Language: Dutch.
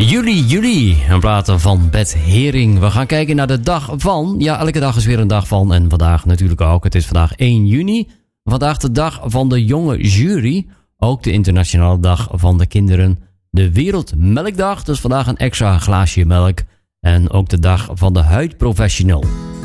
Juli, een plaat van Beth Hering. We gaan kijken naar de dag van. Ja, elke dag is weer een dag van. En vandaag natuurlijk ook. Het is vandaag 1 juni. Vandaag de dag van de jonge jury. Ook de internationale dag van de kinderen. De Wereldmelkdag. Dus vandaag een extra glaasje melk. En ook de dag van de huidprofessional.